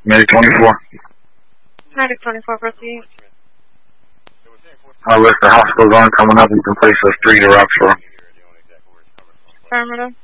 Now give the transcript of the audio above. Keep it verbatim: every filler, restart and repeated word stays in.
Medic twenty-four. Medic twenty-four, proceed. I'll let the hospital zone coming up. You can place us three to Roxborough. Affirmative.